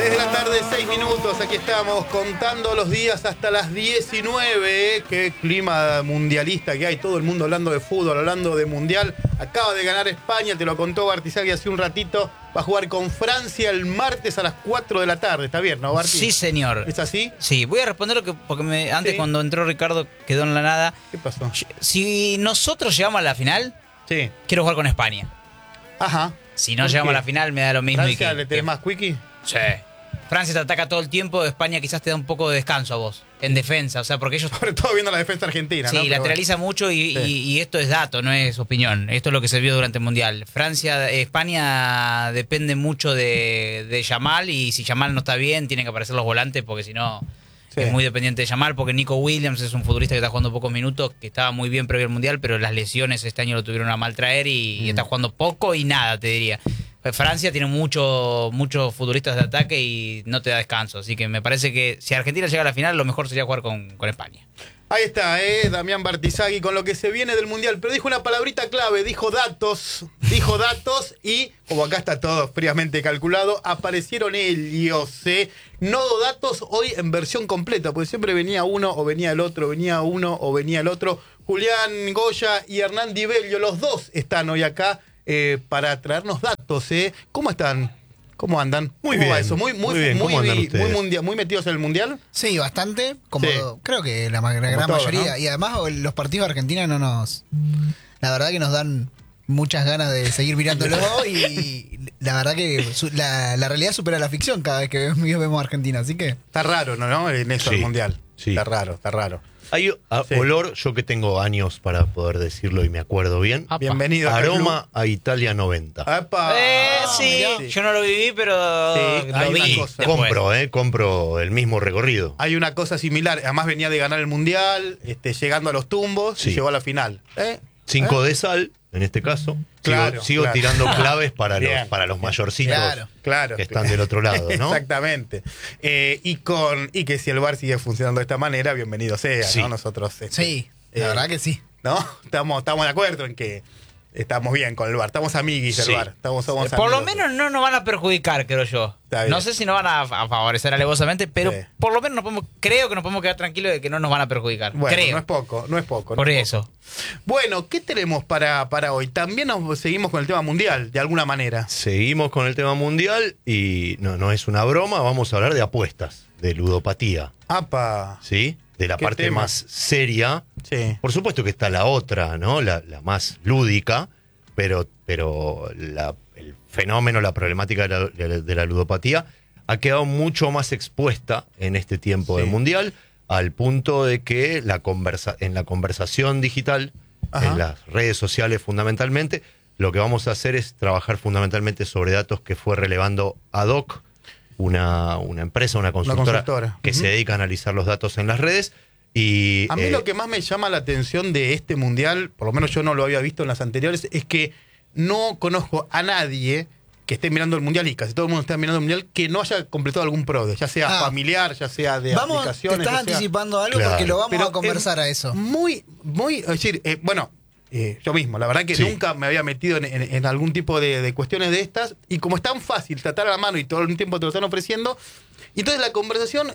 6 de la tarde, 6 minutos, aquí estamos contando los días hasta las 19. Qué clima mundialista que hay, todo el mundo hablando de fútbol, hablando de mundial. Acaba de ganar España, te lo contó Bartizagui hace un ratito. Va a jugar con Francia el martes a las 4 de la tarde. ¿Está bien, no, Barti? Sí, señor. ¿Es así? Sí, voy a responder lo que porque antes cuando entró Ricardo quedó en la nada. ¿Qué pasó? Si nosotros llegamos a la final, Sí. quiero jugar con España. Ajá. Si no ¿Por llegamos qué? a la final, me da lo mismo. ¿Francia le tenés más quickie? Sí. Francia te ataca todo el tiempo, España quizás te da un poco de descanso a vos, en defensa, o sea, porque ellos... Sobre todo viendo la defensa argentina, Sí, ¿no? Pero lateraliza mucho y, Sí. y esto es dato, no es opinión. Esto es lo que se vio durante el Mundial. España depende mucho de Yamal y si Yamal no está bien, tienen que aparecer los volantes porque si no Sí. es muy dependiente de Yamal, porque Nico Williams es un futbolista que está jugando pocos minutos, que estaba muy bien previo al Mundial, pero las lesiones este año lo tuvieron a mal traer y está jugando poco y nada, te diría. Francia tiene muchos futbolistas de ataque y no te da descanso, así que me parece que si Argentina llega a la final, lo mejor sería jugar con España. Ahí está, Damián Bartizagui con lo que se viene del Mundial. Pero dijo una palabrita clave, dijo datos y, como acá está todo fríamente calculado, aparecieron ellos. No datos hoy en versión completa, porque siempre venía uno o venía el otro, venía uno o venía el otro. Julián Goya y Hernán Di Bellio, los dos están hoy acá para traernos datos. ¿Cómo están? ¿Cómo andan? Muy ¿Cómo va bien, eso? muy bien. ¿Cómo andan ustedes? Muy metidos en el Mundial. Sí, bastante, como Sí. creo que la gran Como todo, mayoría. ¿no? Y además los partidos de Argentina la verdad que nos dan muchas ganas de seguir mirándolo y la verdad que la realidad supera la ficción cada vez que vemos a Argentina, así que... Está raro, ¿no? En eso Sí, el Mundial. sí. Está raro. Hay Sí. olor, yo que tengo años para poder decirlo y me acuerdo bien. Apa. Bienvenido. a este Aroma a Italia 90. club. ¡Apa! Sí, Mirá. yo no lo viví, pero Sí, hay lo una vi. cosa. después. Compro el mismo recorrido. Hay una cosa similar. Además venía de ganar el Mundial, llegando a los tumbos y Sí. llegó a la final. 5 de sal, en este caso. Claro, Sigo claro. tirando claves para Bien. los mayorcitos Claro. que están del otro lado, ¿no? Exactamente. Y que si el bar sigue funcionando de esta manera, bienvenido sea, Sí. ¿no? Nosotros. Sí, la verdad que sí. ¿No? Estamos de acuerdo en que estamos bien con el bar. Estamos amiguis del Sí. bar. Somos Por lo amigos. menos no nos van a perjudicar, creo yo. Está bien. No sé si nos van a favorecer alevosamente, pero Sí. por lo menos creo que nos podemos quedar tranquilos de que no nos van a perjudicar. Bueno, creo. no es poco. Por no es eso. poco. Bueno, ¿qué tenemos para hoy? También nos seguimos con el tema mundial, de alguna manera. Seguimos con el tema mundial y no es una broma, vamos a hablar de apuestas, de ludopatía, ¡Apa! ¿sí? De la ¿Qué parte tema? más seria. Sí. Por supuesto que está la otra, ¿no? La más lúdica, pero el fenómeno, la problemática de la ludopatía ha quedado mucho más expuesta en este tiempo Sí. del mundial, al punto de que en la conversación digital, Ajá. en las redes sociales fundamentalmente, lo que vamos a hacer es trabajar fundamentalmente sobre datos que fue relevando ad hoc una empresa, una consultora que se dedica a analizar los datos en las redes. Y A mí lo que más me llama la atención de este mundial, por lo menos yo no lo había visto en las anteriores, es que no conozco a nadie que esté mirando el mundial, y casi todo el mundo está mirando el mundial, que no haya completado algún PRODE, ya sea familiar, ya sea de Vamos, te aplicaciones. estás ya sea- anticipando algo Claro. porque lo vamos Pero a conversar es a eso. Muy, es decir, yo mismo, la verdad que Sí. nunca me había metido en algún tipo de cuestiones de estas, y como es tan fácil tratar a la mano y todo el tiempo te lo están ofreciendo, y entonces la conversación,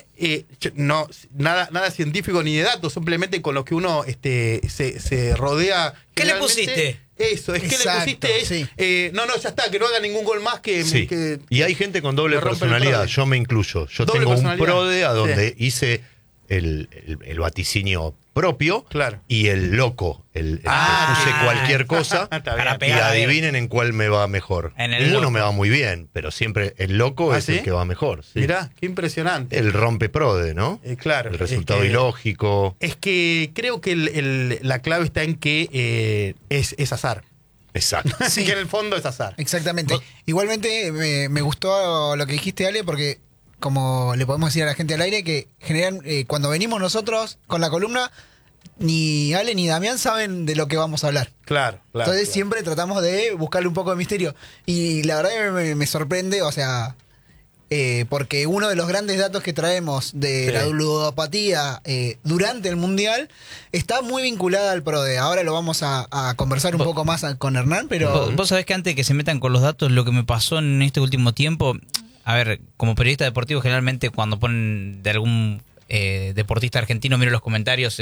nada científico ni de datos, simplemente con lo que uno se rodea. ¿Qué le generalmente. pusiste? Eso, es que le Exacto, pusiste, sí. ya está, que no haga ningún gol más que... Sí. que- Y hay gente con doble me rompe el personalidad, PRODE. yo me incluyo. Yo Doble tengo un personalidad. PRODE a donde Sí. hice el vaticinio propio Claro. y el loco, el que Ah, puse cualquier cosa Está bien. Para y pegar bien. adivinen en cuál me va mejor. En el Ninguno loco. me va muy bien, pero siempre el loco ¿Ah, es sí? el que va mejor. Sí. Mirá, qué impresionante. El rompe PRODE, ¿no? Claro. El resultado es que- ilógico. Es que creo que la clave está en que es azar. Exacto. Así que en el fondo es azar. Exactamente. Igualmente me gustó lo que dijiste, Ale, porque como le podemos decir a la gente al aire, que generan cuando venimos nosotros con la columna, ni Ale ni Damián saben de lo que vamos a hablar. Claro. Entonces claro. siempre tratamos de buscarle un poco de misterio. Y la verdad que me sorprende, o sea, porque uno de los grandes datos que traemos de Sí. la ludopatía durante el Mundial está muy vinculada al PRODE. Ahora lo vamos a conversar un poco más con Hernán, pero... Vos sabés que antes de que se metan con los datos, lo que me pasó en este último tiempo, a ver, como periodista deportivo, generalmente cuando ponen de algún deportista argentino, miro los comentarios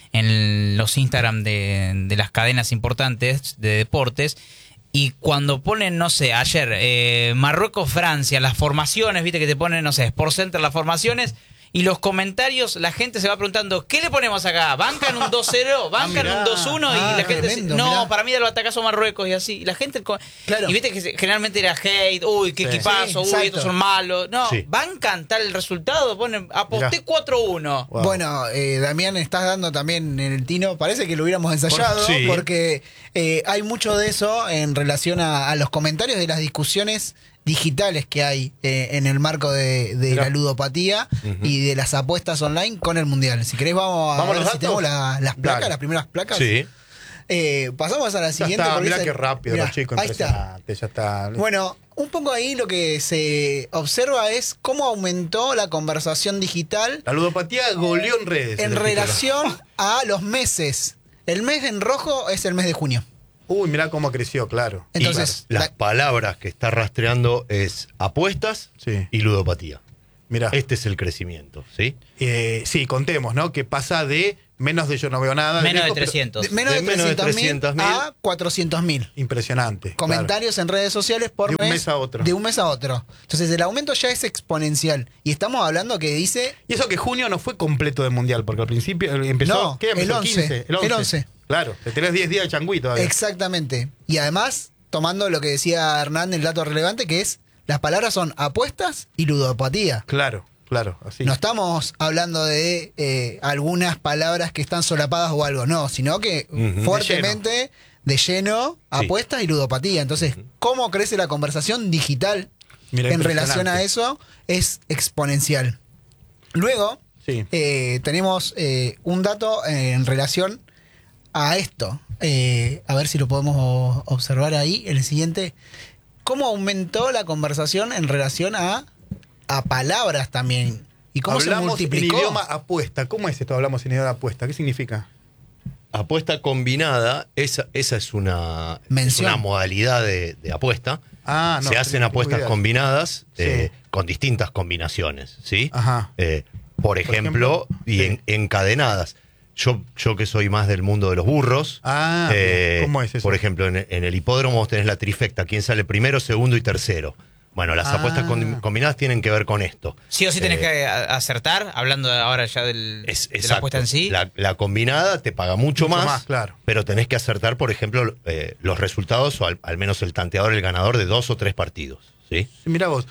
en los Instagram de las cadenas importantes de deportes. Y cuando ponen, no sé, ayer, Marruecos-Francia, las formaciones, viste que te ponen, no sé, Sport Center, las formaciones, y los comentarios, la gente se va preguntando, ¿qué le ponemos acá? ¿Bancan un 2-0? ¿Bancan un 2-1? Y la gente dice, no, para mí lo atacazo Marruecos y así. Y la gente, claro. Y viste que generalmente era hate, uy, qué equipazo, uy, estos son malos. No, bancan tal resultado, ponen, aposté 4-1. Wow. Bueno, Damián, estás dando también en el tino, parece que lo hubiéramos ensayado, porque hay mucho de eso en relación a los comentarios de las discusiones digitales que hay en el marco de la ludopatía y de las apuestas online con el Mundial. Si querés vamos a ver si tenemos las placas, las primeras placas. Sí. Pasamos a la siguiente. Mirá qué rápido los chicos, impresionante. Ya está. Bueno, un poco ahí lo que se observa es cómo aumentó la conversación digital. La ludopatía goleó en redes. En relación a los meses. El mes en rojo es el mes de junio. Uy, mirá cómo creció, claro. Entonces, las palabras que está rastreando es apuestas y ludopatía. Mirá. Este es el crecimiento, ¿sí? Sí, contemos, ¿no? Que pasa de menos de yo no veo nada. Menos de 300. Menos de 300.000 a 400.000. Impresionante. Comentarios en redes sociales por mes. De un mes a otro. De un mes a otro. Entonces el aumento ya es exponencial. Y estamos hablando que dice... Y eso que junio no fue completo del Mundial, porque al principio empezó... No, ¿qué empezó? el 11. Claro, te tenés 10 días de changüí todavía. Exactamente. Y además, tomando lo que decía Hernán, el dato relevante, que es, las palabras son apuestas y ludopatía. Claro, así. No estamos hablando de algunas palabras que están solapadas o algo, no, sino que fuertemente, de lleno, apuestas y ludopatía. Entonces, ¿cómo crece la conversación digital en relación a eso? Es exponencial. Luego, tenemos un dato en relación a esto. A ver si lo podemos observar ahí, el siguiente. ¿Cómo aumentó la conversación en relación a palabras también? ¿Y cómo hablamos se multiplicó? En idioma apuesta. ¿Cómo es esto? Hablamos en idioma apuesta. ¿Qué significa? Apuesta combinada, esa es una modalidad de apuesta. Se hacen apuestas combinadas con distintas combinaciones, ¿sí? Ajá. Por ejemplo, encadenadas. Yo que soy más del mundo de los burros. ¿Cómo es eso? Por ejemplo, en el hipódromo vos tenés la trifecta, quién sale primero, segundo y tercero. Bueno, las apuestas combinadas tienen que ver con esto. Sí o sí tenés que acertar, hablando ahora ya de la apuesta en sí. La combinada te paga mucho más, claro. Pero tenés que acertar, por ejemplo, los resultados o al menos el tanteador, el ganador de 2 o 3 partidos. ¿Sí? Mirá vos.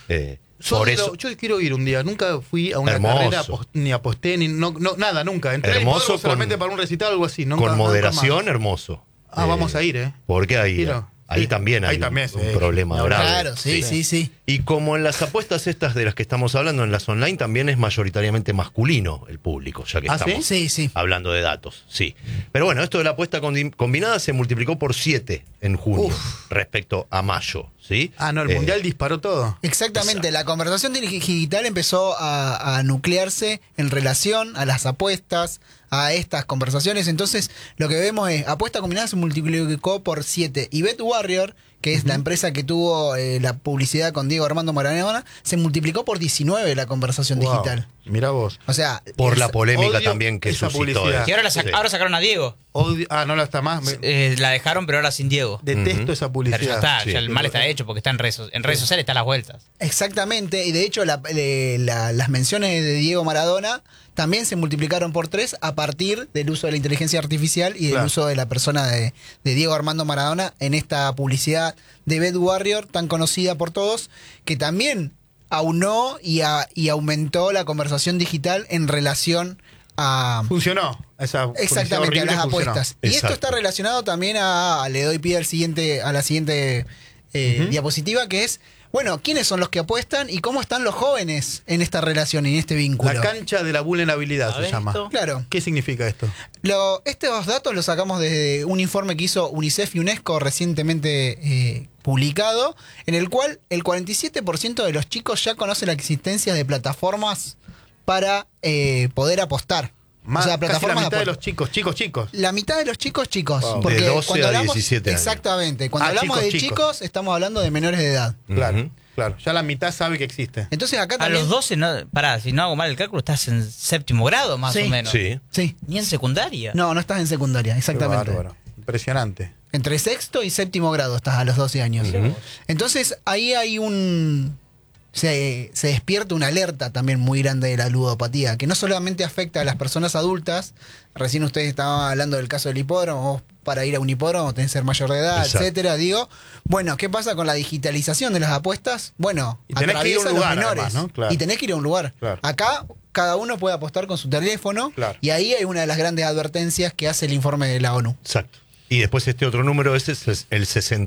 Yo quiero ir un día. Nunca fui a una carrera, ni aposté, ni nada, nunca. Entré hermoso solamente para un recital o algo así. Nunca, con moderación, hermoso. Vamos a ir, Porque ahí también hay un problema grave. Claro, sí. Y como en las apuestas estas de las que estamos hablando, en las online, también es mayoritariamente masculino el público, ya que estamos hablando de datos. Sí. Pero bueno, esto de la apuesta combinada se multiplicó por 7 en junio respecto a mayo. ¿Sí? El Mundial disparó todo. Exactamente, la conversación digital empezó a nuclearse en relación a las apuestas, a estas conversaciones. Entonces, lo que vemos es, apuesta combinada se multiplicó por 7. Y Bet Warrior, que es la empresa que tuvo la publicidad con Diego Armando Maradona, se multiplicó por 19 la conversación digital. Mirá vos. O sea, por la polémica también que esa suscitó. Y ahora sacaron a Diego. No la está más. La dejaron, pero ahora sin Diego. Detesto esa publicidad. Pero ya está, ya el mal está hecho porque está en redes sociales, está a las vueltas. Exactamente, y de hecho las menciones de Diego Maradona también se multiplicaron por 3 a partir del uso de la inteligencia artificial y del uso de la persona de Diego Armando Maradona en esta publicidad de Bet Warrior tan conocida por todos, que también aunó y aumentó la conversación digital en relación a... Funcionó. Exactamente, a las apuestas. Y esto está relacionado también le doy pie a la siguiente diapositiva, que es, bueno, ¿quiénes son los que apuestan y cómo están los jóvenes en esta relación, en este vínculo? La cancha de la vulnerabilidad se llama. Claro. ¿Qué significa esto? Estos datos los sacamos de un informe que hizo UNICEF y UNESCO recientemente publicado, en el cual el 47% de los chicos ya conoce la existencia de plataformas para poder apostar. Casi la mitad de los chicos. La mitad de los chicos. Wow. Porque de 12 a 17 años. Exactamente. Cuando hablamos de chicos, estamos hablando de menores de edad. Claro. Claro, ya la mitad sabe que existe. Entonces acá A también... los 12, si no hago mal el cálculo, estás en séptimo grado más Sí. o menos. Sí. Ni en secundaria. No estás en secundaria, exactamente. Qué bárbaro. Impresionante. Entre sexto y séptimo grado estás a los 12 años. Entonces ahí hay se despierta una alerta también muy grande de la ludopatía, que no solamente afecta a las personas adultas. Recién ustedes estaban hablando del caso del hipódromo. Vos para ir a un hipódromo tenés que ser mayor de edad, Exacto. etcétera. Digo, bueno, ¿qué pasa con la digitalización de las apuestas? Bueno, Y tenés que ir a un atraviesa lugar, los menores. además, ¿no? Claro. Y tenés que ir a un lugar. Claro. Acá cada uno puede apostar con su teléfono. Claro. Y ahí hay una de las grandes advertencias que hace el informe de la ONU. Exacto. Y después este otro número, ese es el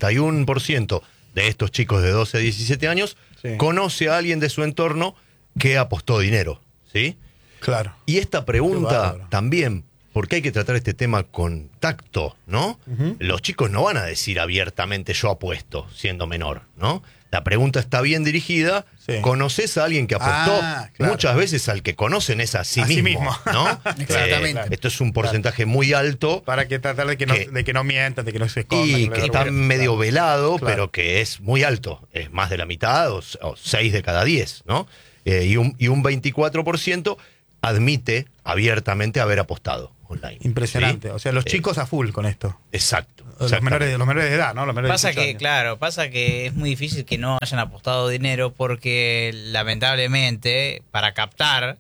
61% de estos chicos de 12 a 17 años Sí. conoce a alguien de su entorno que apostó dinero, ¿sí? Claro. Y esta Qué pregunta bárbaro. también, porque hay que tratar este tema con tacto, ¿no? Los chicos no van a decir abiertamente yo apuesto siendo menor, ¿no? La pregunta está bien dirigida. Sí. ¿Conoces a alguien que apostó? Ah, claro. Muchas veces al que conocen es a sí A sí mismo, mismo. ¿no? Exactamente. Esto es un porcentaje muy alto. Para que tratar de que no mientan, de que no se escondan. Y no que le está roben. medio velado, Claro. pero que es muy alto. Es más de la mitad o 6 de cada 10, ¿no? Y un 24% admite abiertamente haber apostado online. Impresionante. ¿sí? O sea, los chicos a full con esto. Exacto. Los menores de edad, ¿no? Los menores Pasa de 18 que, años. claro, pasa que es muy difícil que no hayan apostado dinero porque lamentablemente para captar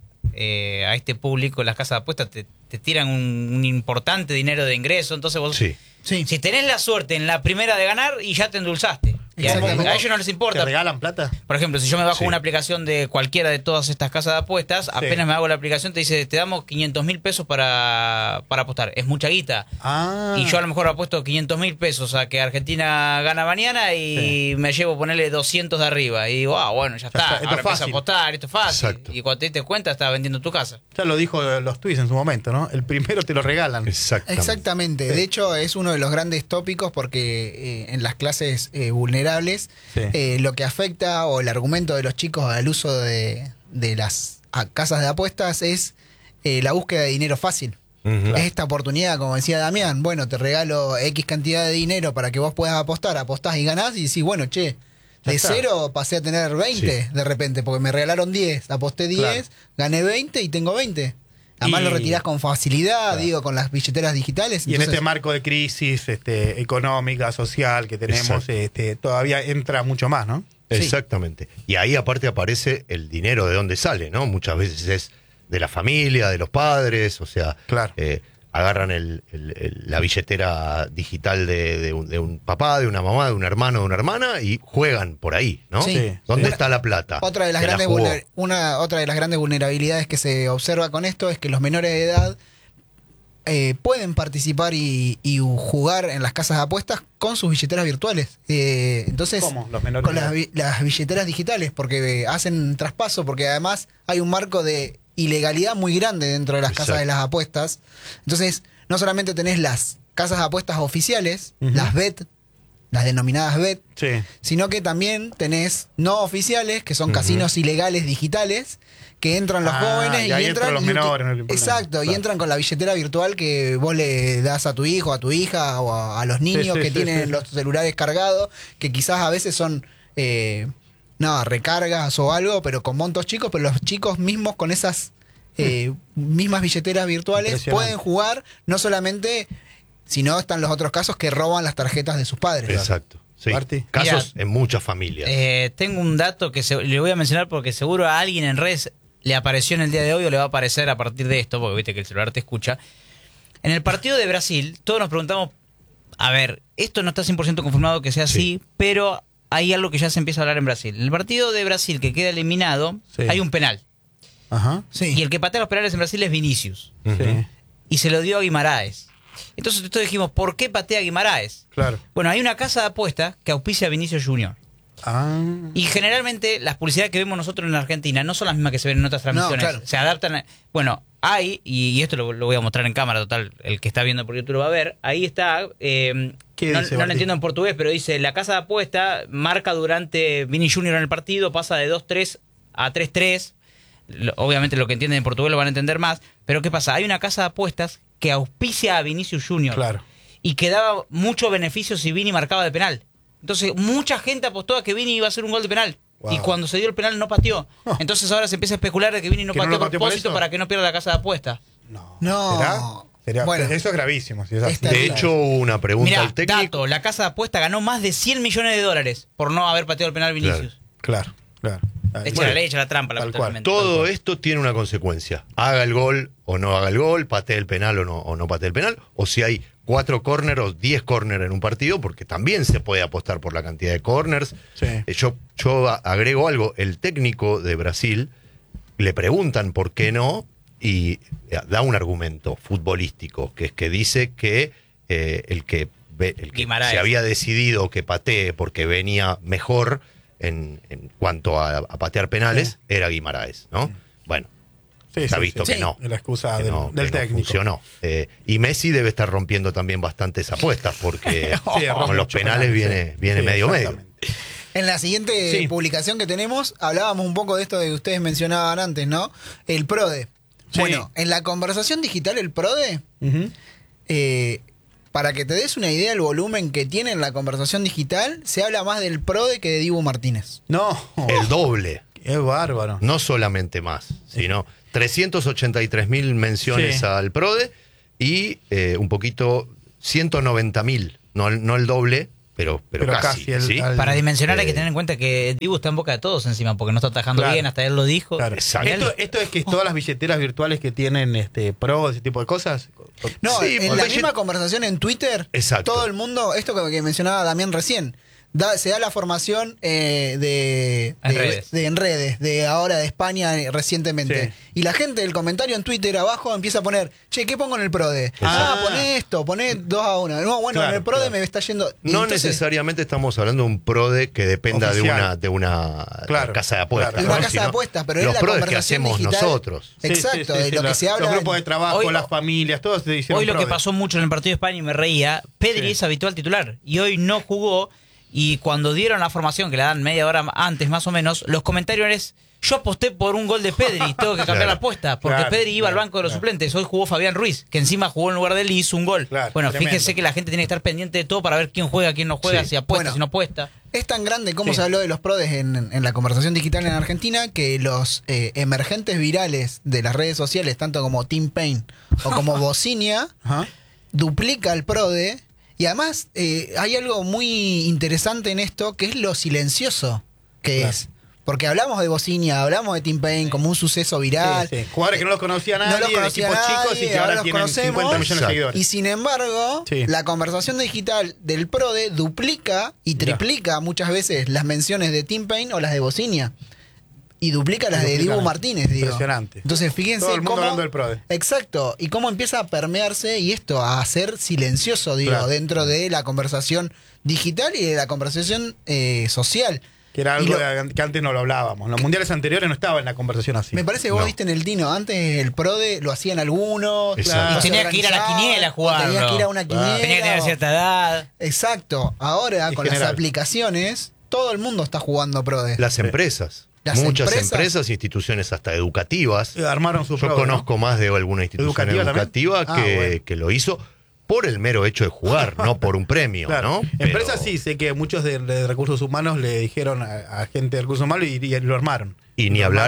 a este público las casas de apuestas te tiran un importante dinero de ingreso, entonces vos Sí. Sí. si tenés la suerte en la primera de ganar y ya te endulzaste. Y Exactamente. a ellos no les ¿Te importa. regalan plata? Por ejemplo, si yo me bajo Sí. una aplicación de cualquiera de todas estas casas de apuestas, apenas me hago la aplicación te dice, te damos 500.000 pesos para apostar. Es mucha guita. Ah. Y yo a lo mejor apuesto 500.000 pesos a que Argentina gana mañana y me llevo a ponerle 200 de arriba. Y digo, bueno, ya está. está, esto Ahora es empiezo a fácil. apostar, esto es fácil. Exacto. Y cuando te diste cuenta, estás vendiendo tu casa. Ya lo dijo los tweets en su momento, ¿no? El primero te lo regalan. Exactamente. De hecho, es uno de los grandes tópicos porque en las clases vulnerables Sí. lo que afecta o el argumento de los chicos al uso de las casas de apuestas es la búsqueda de dinero fácil. Ujú. Es esta oportunidad, como decía Damián, bueno, te regalo X cantidad de dinero para que vos puedas apostar, apostás y ganás y decís, bueno, che, Ya de está. 0 pasé a tener 20 de repente, porque me regalaron 10, aposté 10, Claro. gané 20 y tengo 20. Además Y- lo retirás con facilidad, Claro. digo, con las billeteras digitales. Y en entonces- este marco de crisis económica, social que tenemos, Exacto. todavía entra mucho más, ¿no? Sí. Exactamente. Y ahí aparte aparece el dinero de dónde sale, ¿no? Muchas veces es de la familia, de los padres, o sea, Claro. agarran la billetera digital de un papá, de una mamá, de un hermano, de una hermana y juegan por ahí, ¿no? Sí. ¿Dónde Una- está la plata? Otra de las Se la grandes jugó. otra de las grandes vulnerabilidades que se observa con esto es que los menores de edad pueden participar y jugar en las casas de apuestas con sus billeteras virtuales. Entonces, ¿Cómo? Los menores con de edad. las billeteras digitales, porque hacen traspaso, porque además hay un marco de ilegalidad muy grande dentro de las casas Exacto. de las apuestas. Entonces, no solamente tenés las casas de apuestas oficiales, Ujú. las BET, las denominadas BET, Sí. sino que también tenés no oficiales, que son casinos ilegales digitales, que entran los jóvenes y ahí entran los y menores, no hay problema. exacto, y Claro. entran con la billetera virtual que vos le das a tu hijo, a tu hija o a los niños sí, que sí, tienen sí. los celulares cargados, que quizás a veces son recargas o algo, pero con montos chicos, pero los chicos mismos con esas mismas billeteras virtuales Impresionante. pueden jugar, no solamente, sino están los otros casos que roban las tarjetas de sus padres. Exacto. Sí. Marti. Casos Mira, en muchas familias. Tengo un dato que le voy a mencionar porque seguro a alguien en redes le apareció en el día de hoy o le va a aparecer a partir de esto, porque viste que el celular te escucha. En el partido de Brasil, todos nos preguntamos, a ver, esto no está 100% confirmado que sea así, pero hay algo que ya se empieza a hablar en Brasil. En el partido de Brasil que queda eliminado, Sí. hay un penal. Ajá. Sí. Y el que patea los penales en Brasil es Vinicius. Ujú. Sí. Y se lo dio a Guimaraes. Entonces nosotros dijimos, ¿por qué patea a Guimaraes? Claro. Bueno, hay una casa de apuestas que auspicia a Vinicius Junior. Ah. Y generalmente las publicidades que vemos nosotros en Argentina no son las mismas que se ven en otras transmisiones. No, claro. Se adaptan a... Bueno, hay, y esto lo voy a mostrar en cámara, total, el que está viendo por YouTube lo va a ver. Ahí está, ¿Qué no dice, lo Martín? entiendo en portugués, pero dice, la casa de apuesta marca durante Vini Junior en el partido, pasa de 2-3 a 3-3. Obviamente lo que entienden en portugués lo van a entender más. Pero ¿qué pasa? Hay una casa de apuestas que auspicia a Vinicius Junior. Claro. Y que daba mucho beneficio si Vini marcaba de penal. Entonces, mucha gente apostó a que Vini iba a hacer un gol de penal. Y cuando se dio el penal no pateó. Entonces ahora se empieza a especular de que Vini no pateó a propósito para que no pierda la casa de apuesta. No. Bueno, eso es gravísimo. Si es así. De hecho, hubo una pregunta al técnico. Dato, la casa de apuesta ganó más de 100 millones de dólares por no haber pateado el penal Vinicius. Claro. Echa la ley, echa la trampa, lamentablemente. Todo esto tiene una consecuencia. Haga el gol o no haga el gol, patee el penal o no patee el penal, o si hay 4 corners o 10 corners en un partido, porque también se puede apostar por la cantidad de corners. Sí. Yo agrego algo, el técnico de Brasil le preguntan por qué no y da un argumento futbolístico, que es que dice que el que se había decidido que patee porque venía mejor en cuanto a patear penales era Guimaraes, ¿no? Bueno, se ha visto que no. La excusa que del técnico. Funcionó. Y Messi debe estar rompiendo también bastantes apuestas porque con los penales viene medio. En la siguiente publicación que tenemos, hablábamos un poco de esto que ustedes mencionaban antes, ¿no? El PRODE. Sí. Bueno, en la conversación digital, el PRODE, para que te des una idea del volumen que tiene en la conversación digital, se habla más del PRODE que de Dibu Martínez. No. El doble. Qué bárbaro. No solamente más, sino 383.000 menciones al PRODE y un poquito 190.000. No el doble, pero casi. ¿sí? Para dimensionar hay que tener en cuenta que Dibu está en boca de todos encima, porque no está atajando bien, hasta él lo dijo. Claro. Esto es que todas las billeteras virtuales que tienen Pro, ese tipo de cosas. No, en la misma conversación en Twitter, todo el mundo, esto que mencionaba Damián recién, se da la formación en redes, de ahora de España recientemente. Sí. Y la gente del comentario en Twitter abajo empieza a poner, che, ¿qué pongo en el PRODE? Poné esto, poné 2-1. No, bueno, en el PRODE me está yendo. No necesariamente estamos hablando de un PRODE que dependa de una casa de apuestas. De una casa de apuestas, pero es la PRODES que hacemos digital. Nosotros. Exacto, de lo que se habla. Los grupos de trabajo, las familias, todos se hicieron hoy lo PRODE. que pasó mucho en el partido de España y me reía, Pedri es habitual titular y hoy no jugó. Y cuando dieron la formación, que la dan media hora antes más o menos, los comentarios es: yo aposté por un gol de Pedri, tengo que cambiar la apuesta, porque Pedri iba al banco de los suplentes. Hoy jugó Fabián Ruiz, que encima jugó en lugar de él y hizo un gol. Bueno, fíjense que la gente tiene que estar pendiente de todo para ver quién juega, quién no juega, si apuesta, si no apuesta. Es tan grande como se habló de los PRODES en la conversación digital en Argentina, que los emergentes virales de las redes sociales, tanto como Tim Payne o como Bocinia, duplica el PRODE. Y además hay algo muy interesante en esto, que es lo silencioso que es. Porque hablamos de Bocinia, hablamos de Tim Payne como un suceso viral. Jugadores que no los conocía nadie, de equipos chicos y que ahora tienen 50 millones de seguidores. Y sin embargo, la conversación digital del PRODE duplica y triplica muchas veces las menciones de Tim Payne o las de Bocinia. Y duplica las de Dibu Martínez, digo. Impresionante. Entonces, fíjense todo el mundo cómo. Hablando del PRODE. Exacto. Y cómo empieza a permearse y esto a ser silencioso, digo, dentro de la conversación digital y de la conversación social. Que era algo que antes no lo hablábamos. En los mundiales anteriores no estaba en la conversación así. Me parece que vos viste en el Tino. Antes el PRODE lo hacían algunos. Y tenía que ir a la quiniela a jugar. Tenía que ir a una quiniela. Tenía que tener cierta edad. Exacto. Ahora, con las aplicaciones, todo el mundo está jugando PRODE. Las empresas. Muchas empresas, instituciones hasta educativas. Armaron su Yo conozco más de alguna institución educativa que lo hizo por el mero hecho de jugar, no por un premio, ¿no? Empresas sí, sé que muchos de recursos humanos le dijeron a gente de recursos humanos y lo armaron. Y ni hablar,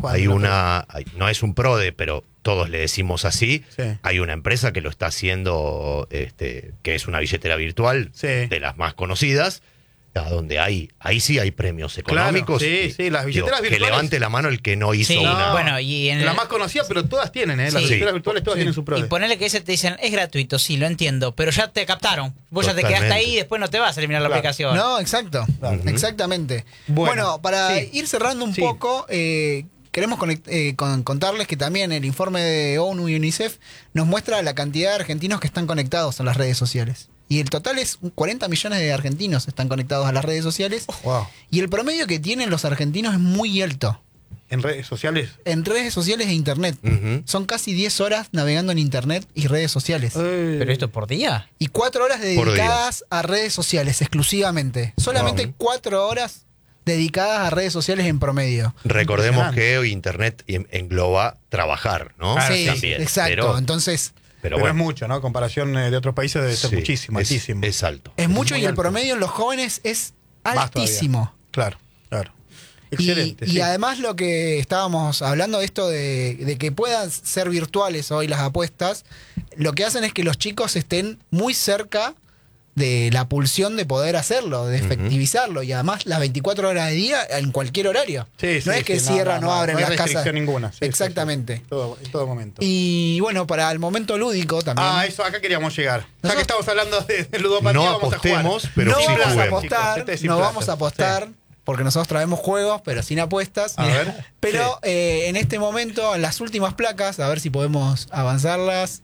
no es un PRODE, pero todos le decimos así, hay una empresa que lo está haciendo, que es una billetera virtual de las más conocidas, donde ahí sí hay premios económicos. Las billeteras virtuales. Que levante la mano el que no hizo una. Bueno, y en la más conocida, pero todas tienen, las billeteras virtuales todas tienen su PRODE. Y ponerle que ese te dicen, es gratuito, sí, lo entiendo, pero ya te captaron. Vos ya te quedaste ahí y después no te vas a eliminar la aplicación. No, exacto. Exactamente. Bueno, para ir cerrando un poco, queremos contarles que también el informe de ONU y UNICEF nos muestra la cantidad de argentinos que están conectados a las redes sociales. Y el total es 40 millones de argentinos están conectados a las redes sociales. Y el promedio que tienen los argentinos es muy alto. ¿En redes sociales? En redes sociales e internet. Son casi 10 horas navegando en internet y redes sociales. ¿Pero esto por día? Y 4 horas dedicadas a redes sociales exclusivamente. Solamente 4 horas dedicadas a redes sociales en promedio. Recordemos que internet engloba trabajar, ¿no? Sí, también. Exacto. Entonces... Pero bueno, es mucho, ¿no? En comparación de otros países debe ser muchísimo, altísimo. Es alto. Es mucho y el promedio en los jóvenes es altísimo. Claro. Excelente. Y además lo que estábamos hablando, esto de que puedan ser virtuales hoy las apuestas, lo que hacen es que los chicos estén muy cerca de la pulsión de poder hacerlo, de efectivizarlo, y además las 24 horas de día en cualquier horario. No es que cierran o abren las casas. Ninguna. Exactamente. En todo momento. Y bueno, para el momento lúdico también. Eso acá queríamos llegar. Ya que estamos hablando de ludopatía, no vamos apostemos, a jugar. pero no sí vamos a juguemos. apostar, no vamos a apostar. Porque nosotros traemos juegos, pero sin apuestas. A ver. Pero en este momento, en las últimas placas, a ver si podemos avanzarlas.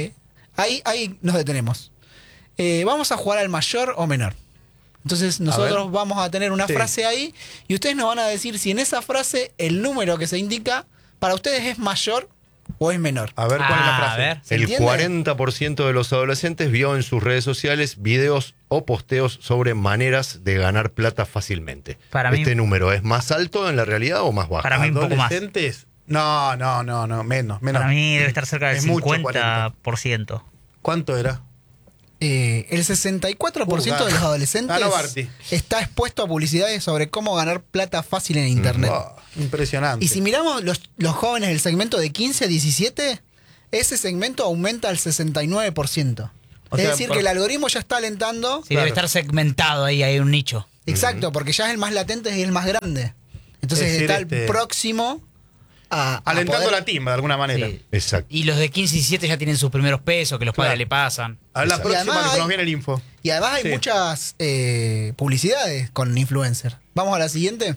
Ahí nos detenemos. Vamos a jugar al mayor o menor. Entonces nosotros vamos a tener una frase ahí y ustedes nos van a decir si en esa frase el número que se indica para ustedes es mayor o es menor. A ver, ¿cuál es la frase? A ver. El entiende? 40% de los adolescentes vio en sus redes sociales videos o posteos sobre maneras de ganar plata fácilmente. Para mí- ¿Este número es más alto en la realidad o más bajo? Para mí un poco más. ¿Adolescentes? No, menos. Para mí debe estar cerca del Es mucho, 50%. ¿Cuánto era? El 64% de los adolescentes Ganó Barty. está expuesto a publicidades sobre cómo ganar plata fácil en internet. Oh, impresionante. Y si miramos los jóvenes del segmento de 15 a 17, ese segmento aumenta al 69%. O Es sea, decir, que el algoritmo ya está alentando. Sí, debe estar segmentado ahí, hay un nicho. Exacto, porque ya es el más latente y el más grande. Entonces Es decir, está el próximo a alentando poder- la timba de alguna manera. Sí. Exacto. Y los de 15 y 17 ya tienen sus primeros pesos, que los padres Claro. le pasan. A la Exacto. próxima Y además que hay- nos viene el info. Y además hay Sí. muchas publicidades con influencer. Vamos a la siguiente.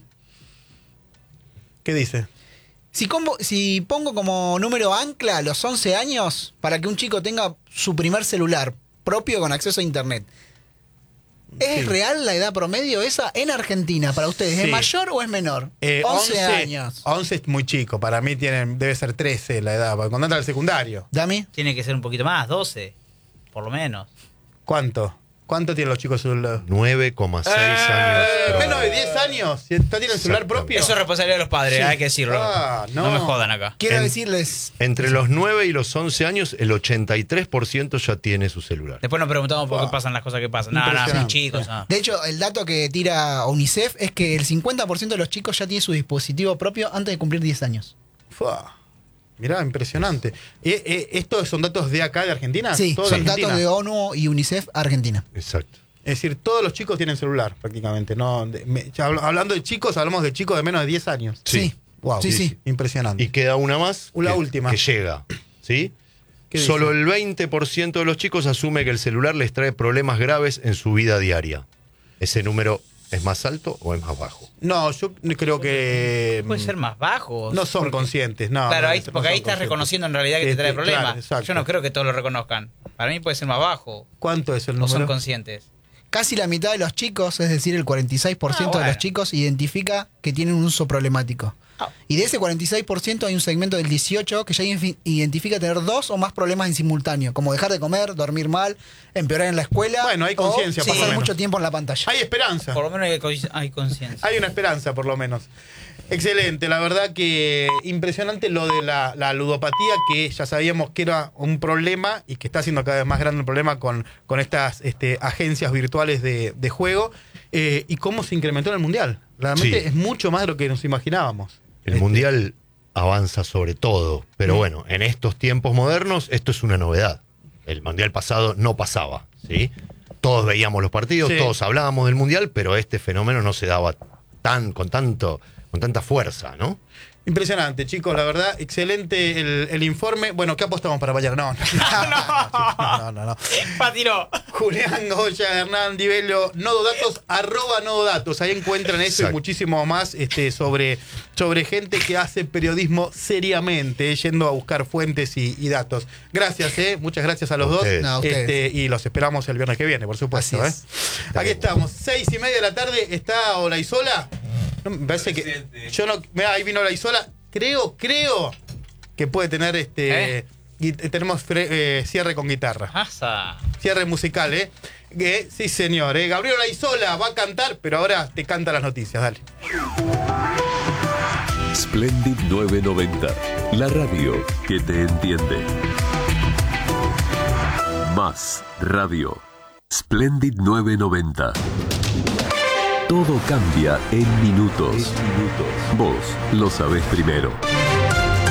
¿Qué dice? Si pongo como número ancla los 11 años para que un chico tenga su primer celular propio con acceso a internet, ¿es Sí. real la edad promedio esa en Argentina para ustedes? Sí. ¿Es mayor o es menor? 11 años. 11 es muy chico. Para mí debe ser 13 la edad. Cuando entra al secundario. ¿Dami? Tiene que ser un poquito más, 12, por lo menos. ¿Cuánto? ¿Cuánto tienen los chicos celular? 9,6 años. creo. Menos de 10 años. ¿Ya tienen celular propio? Eso es responsabilidad de los padres, Sí. hay que decirlo. No. No me jodan acá. Quiero En- decirles... Entre los 9 y los 11 años, el 83% ya tiene su celular. Después nos preguntamos por qué pasan las cosas que pasan. No, son Impresionante. chicos. No. De hecho, el dato que tira UNICEF es que el 50% de los chicos ya tiene su dispositivo propio antes de cumplir 10 años. Fua. Mirá, impresionante. ¿Estos son datos de acá, de Argentina? Sí, ¿Todos son de Argentina? datos de ONU y UNICEF Argentina. Exacto. Es decir, todos los chicos tienen celular, prácticamente. No, hablando de chicos, hablamos de chicos de menos de 10 años. Sí. Wow, Sí. impresionante. Y queda una más. La que- última. Que llega. ¿Sí? ¿Qué Solo dice? el 20% de los chicos asume que el celular les trae problemas graves en su vida diaria. ¿Ese número es más alto o es más bajo? No, yo creo que... Puede ser más bajo. No son conscientes, no. Claro, no, ahí, no porque son ahí estás conscientes. reconociendo en realidad que te trae problemas. Claro, exacto. Yo no creo que todos lo reconozcan. Para mí puede ser más bajo. ¿Cuánto es el No son número? conscientes. Casi la mitad de los chicos, es decir, el 46% de bueno. los chicos, identifica que tienen un uso problemático. Y de ese 46% hay un segmento del 18% que ya identifica tener 2 o más problemas en simultáneo, como dejar de comer, dormir mal, empeorar en la escuela, Bueno, hay conciencia, o por lo pasar menos. mucho tiempo en la pantalla. Hay esperanza. Por lo menos hay conciencia. Hay una esperanza, por lo menos. Excelente, la verdad que impresionante lo de la ludopatía, que ya sabíamos que era un problema y que está siendo cada vez más grande el problema con estas agencias virtuales de juego, y cómo se incrementó en el Mundial. Realmente Sí. es mucho más de lo que nos imaginábamos. El Mundial avanza sobre todo, pero bueno, en estos tiempos modernos esto es una novedad. El Mundial pasado no pasaba, ¿sí? Todos veíamos los partidos, Sí. todos hablábamos del Mundial, pero este fenómeno no se daba con tanta fuerza, ¿no? Impresionante, chicos, la verdad, excelente el informe. Bueno, ¿qué apostamos para Bayern? No. Patiró. Julián Goya, Hernán Dibello, Nododatos, @Nododatos. Ahí encuentran eso Exacto. y muchísimo más sobre gente que hace periodismo seriamente, yendo a buscar fuentes y datos. Gracias, muchas gracias a los dos. Ustedes. No, a ustedes. Y los esperamos el viernes que viene, por supuesto. Así es. Aquí estamos, 6:30 de la tarde. ¿Está Olaizola? No, me parece que. Yo no. Mirá, ahí vino Olaizola. Creo que puede tener tenemos cierre con guitarra. Pasa. Cierre musical, sí, señor. Gabriel Olaizola va a cantar, pero ahora te canta las noticias, dale. Splendid 990, la radio que te entiende. Más radio. Splendid 990. Todo cambia en minutos. Vos lo sabés primero.